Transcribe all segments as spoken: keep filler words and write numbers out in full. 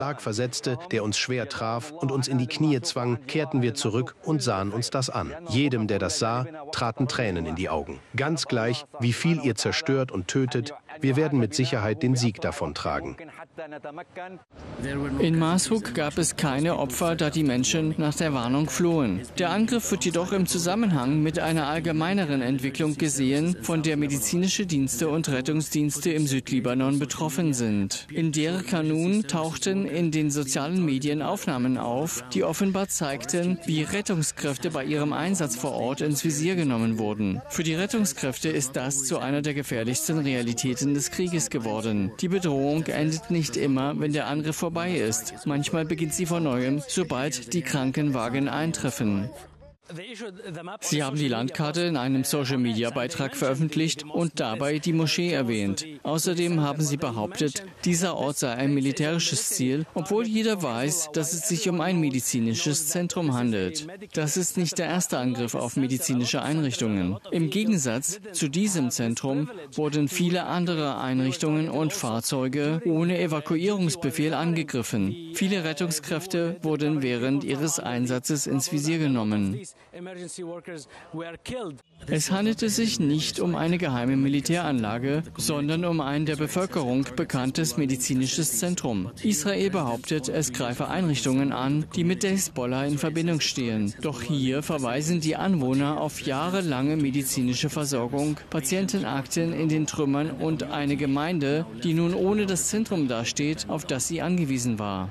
Schlag versetzte, der uns schwer traf und uns in die Knie zwang, kehrten wir zurück und sahen uns das an. Jedem, der das sah, traten Tränen in die Augen. Ganz gleich, wie viel ihr zerstört und tötet, wir werden mit Sicherheit den Sieg davontragen. In Mashuk gab es keine Opfer, da die Menschen nach der Warnung flohen. Der Angriff wird jedoch im Zusammenhang mit einer allgemeineren Entwicklung gesehen, von der medizinische Dienste und Rettungsdienste im Südlibanon betroffen sind. In Deir Kanun tauchten in den sozialen Medien Aufnahmen auf, die offenbar zeigten, wie Rettungskräfte bei ihrem Einsatz vor Ort ins Visier genommen wurden. Für die Rettungskräfte ist das zu einer der gefährlichsten Realitäten des Krieges geworden. Die Bedrohung endet nicht immer, wenn der Angriff vorbei ist. Manchmal beginnt sie von neuem, sobald die Krankenwagen eintreffen. Sie haben die Landkarte in einem Social-Media-Beitrag veröffentlicht und dabei die Moschee erwähnt. Außerdem haben Sie behauptet, dieser Ort sei ein militärisches Ziel, obwohl jeder weiß, dass es sich um ein medizinisches Zentrum handelt. Das ist nicht der erste Angriff auf medizinische Einrichtungen. Im Gegensatz zu diesem Zentrum wurden viele andere Einrichtungen und Fahrzeuge ohne Evakuierungsbefehl angegriffen. Viele Rettungskräfte wurden während ihres Einsatzes ins Visier genommen. Es handelte sich nicht um eine geheime Militäranlage, sondern um ein der Bevölkerung bekanntes medizinisches Zentrum. Israel behauptet, es greife Einrichtungen an, die mit der Hisbollah in Verbindung stehen. Doch hier verweisen die Anwohner auf jahrelange medizinische Versorgung, Patientenakten in den Trümmern und eine Gemeinde, die nun ohne das Zentrum dasteht, auf das sie angewiesen war.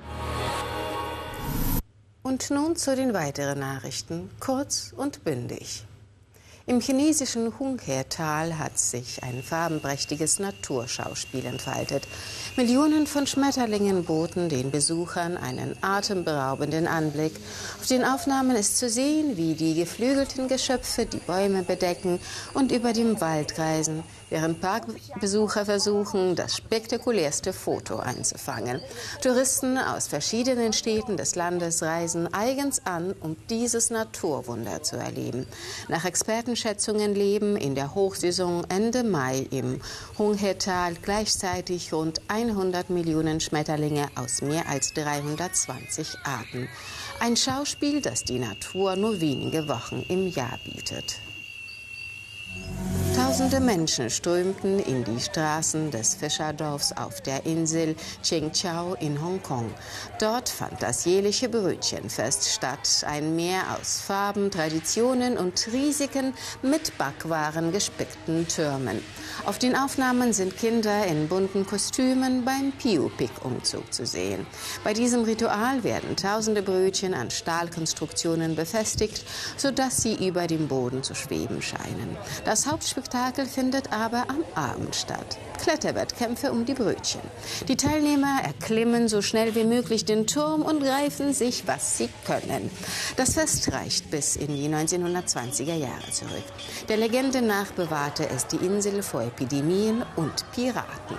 Und nun zu den weiteren Nachrichten, kurz und bündig. Im chinesischen Hunghe-Tal hat sich ein farbenprächtiges Naturschauspiel entfaltet. Millionen von Schmetterlingen boten den Besuchern einen atemberaubenden Anblick. Auf den Aufnahmen ist zu sehen, wie die geflügelten Geschöpfe die Bäume bedecken und über dem Wald kreisen, während Parkbesucher versuchen, das spektakulärste Foto einzufangen. Touristen aus verschiedenen Städten des Landes reisen eigens an, um dieses Naturwunder zu erleben. Nach Expertenschätzungen leben in der Hochsaison Ende Mai im Hunghe-Tal gleichzeitig rund hundert Millionen Schmetterlinge aus mehr als dreihundertzwanzig Arten. Ein Schauspiel, das die Natur nur wenige Wochen im Jahr bietet. Tausende Menschen strömten in die Straßen des Fischerdorfs auf der Insel Qingqiao in Hongkong. Dort fand das jährliche Brötchenfest statt. Ein Meer aus Farben, Traditionen und riesigen, mit Backwaren gespickten Türmen. Auf den Aufnahmen sind Kinder in bunten Kostümen beim Piu-Pick-Umzug zu sehen. Bei diesem Ritual werden tausende Brötchen an Stahlkonstruktionen befestigt, sodass sie über dem Boden zu schweben scheinen. Das Hauptspektakel findet aber am Abend statt. Kletterwettkämpfe um die Brötchen. Die Teilnehmer erklimmen so schnell wie möglich den Turm und greifen sich, was sie können. Das Fest reicht bis in die neunzehnhundertzwanziger Jahre zurück. Der Legende nach bewahrte es die Insel vor Epidemien und Piraten.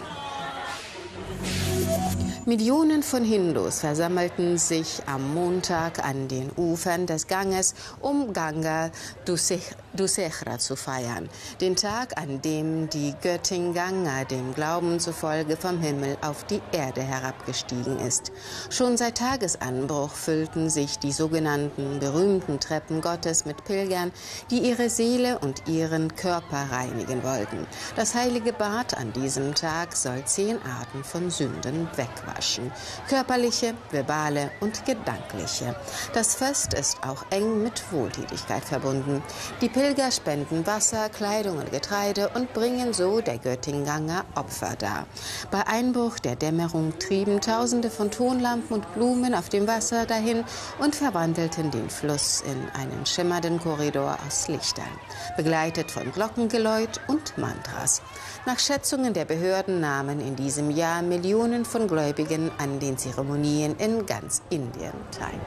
Millionen von Hindus versammelten sich am Montag an den Ufern des Ganges, um Ganga Dussehra zu feiern. Den Tag, an dem die Göttin Ganga dem Glauben zufolge vom Himmel auf die Erde herabgestiegen ist. Schon seit Tagesanbruch füllten sich die sogenannten berühmten Treppen Gottes mit Pilgern, die ihre Seele und ihren Körper reinigen wollten. Das heilige Bad an diesem Tag soll zehn Arten von Sünden wegwaschen. Körperliche, verbale und gedankliche. Das Fest ist auch eng mit Wohltätigkeit verbunden. Die Pilger spenden Wasser, Kleidung und Getreide und bringen so der Göttin Ganga Opfer dar. Bei Einbruch der Dämmerung trieben Tausende von Tonlampen und Blumen auf dem Wasser dahin und verwandelten den Fluss in einen schimmernden Korridor aus Lichtern, begleitet von Glockengeläut und Mantras. Nach Schätzungen der Behörden nahmen in diesem Jahr Millionen von Gläubigen an den Zeremonien in ganz Indien teil.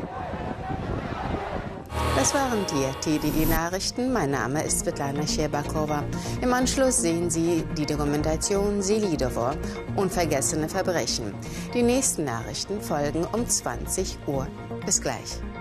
Das waren die T D I-Nachrichten. Mein Name ist Svetlana Scherbakova. Im Anschluss sehen Sie die Dokumentation Selidowó, Unvergessene Verbrechen. Die nächsten Nachrichten folgen um zwanzig Uhr. Bis gleich.